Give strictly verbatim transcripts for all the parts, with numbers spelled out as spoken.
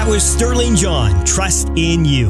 That was Sterling John, Trust in You.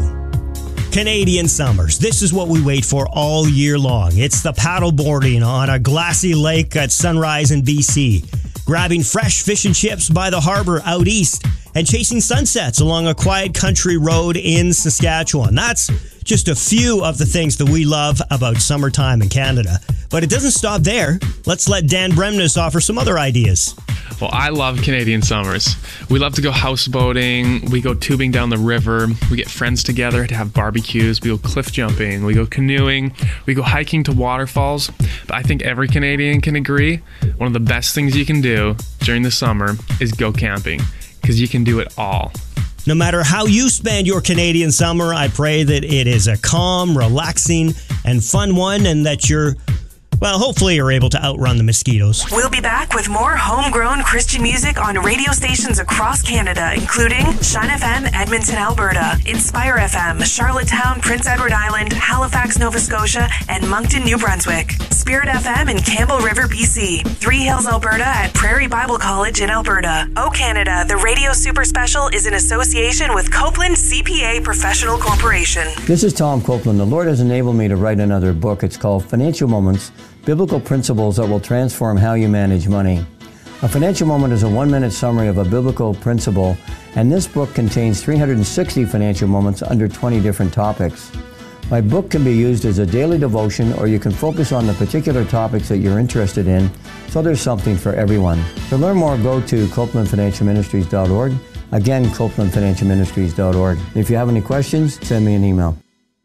Canadian summers. This is what we wait for all year long. It's the paddleboarding on a glassy lake at sunrise in B C, grabbing fresh fish and chips by the harbor out east, and chasing sunsets along a quiet country road in Saskatchewan. That's just a few of the things that we love about summertime in Canada. But it doesn't stop there. Let's let Dan Bremnes offer some other ideas. Well, I love Canadian summers. We love to go houseboating. We go tubing down the river. We get friends together to have barbecues. We go cliff jumping. We go canoeing. We go hiking to waterfalls. But I think every Canadian can agree one of the best things you can do during the summer is go camping, because you can do it all. No matter how you spend your Canadian summer, I pray that it is a calm, relaxing, and fun one, and that you're, well, hopefully you're able to outrun the mosquitoes. We'll be back with more homegrown Christian music on radio stations across Canada, including Shine F M, Edmonton, Alberta, Inspire F M, Charlottetown, Prince Edward Island, Halifax, Nova Scotia, and Moncton, New Brunswick, Spirit F M in Campbell River, B C, Three Hills, Alberta at Prairie Bible College in Alberta. Oh Canada, the Radio Super Special is in association with Copeland C P A Professional Corporation. This is Tom Copeland. The Lord has enabled me to write another book. It's called Financial Moments, Biblical Principles That Will Transform How You Manage Money. A financial moment is a one-minute summary of a biblical principle, and this book contains three hundred sixty financial moments under twenty different topics. My book can be used as a daily devotion, or you can focus on the particular topics that you're interested in, so there's something for everyone. To learn more, go to copeland financial ministries dot org. Again, copeland financial ministries dot org. If you have any questions, send me an email.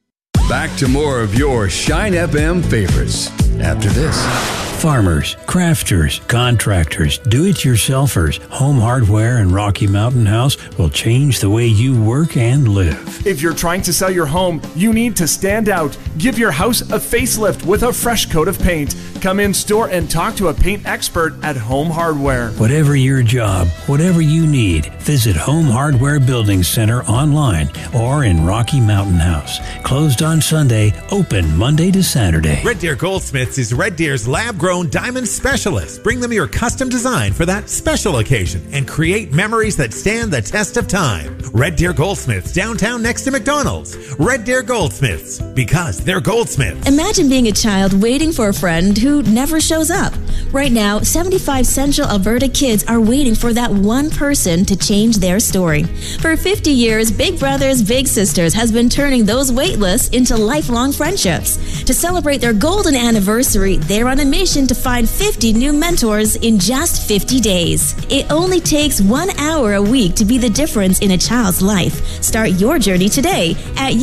Back to more of your Shine F M favorites after this. Farmers, crafters, contractors, do-it-yourselfers, Home Hardware and Rocky Mountain House will change the way you work and live. If you're trying to sell your home, you need to stand out. Give your house a facelift with a fresh coat of paint. Come in store and talk to a paint expert at Home Hardware. Whatever your job, whatever you need, visit Home Hardware Building Center online or in Rocky Mountain House. Closed on Sunday, open Monday to Saturday. Red Deer Goldsmiths is Red Deer's lab-grown diamond specialist. Bring them your custom design for that special occasion and create memories that stand the test of time. Red Deer Goldsmiths, downtown next to McDonald's. Red Deer Goldsmiths, because they're goldsmiths. Imagine being a child waiting for a friend who never shows up. Right now, seventy-five Central Alberta kids are waiting for that one person to change their story. For fifty years, Big Brothers Big Sisters has been turning those wait lists into lifelong friendships. To celebrate their golden anniversary, they're on a mission to find fifty new mentors in just fifty days. It only takes one hour a week to be the difference in a child's life. Start your journey today at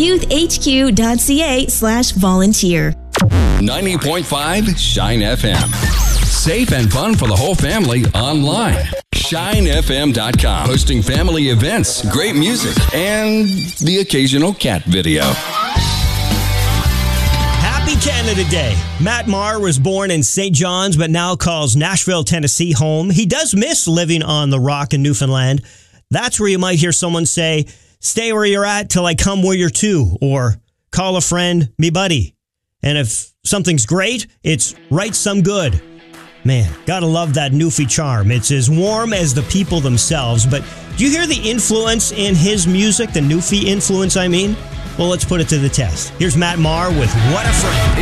youthhq.ca slash volunteer. ninety point five Shine F M. Safe and fun for the whole family online. shine f m dot com. Hosting family events, great music, and the occasional cat video. Happy Canada Day. Matt Maher was born in Saint John's, but now calls Nashville, Tennessee home. He does miss living on the Rock in Newfoundland. That's where you might hear someone say, "Stay where you're at till I come where you're to," or "Call a friend, me buddy." And if something's great, it's right some good. Man, gotta love that Newfie charm. It's as warm as the people themselves. But do you hear the influence in his music? The Newfie influence, I mean? Well, let's put it to the test. Here's Matt Maher with What a Friend.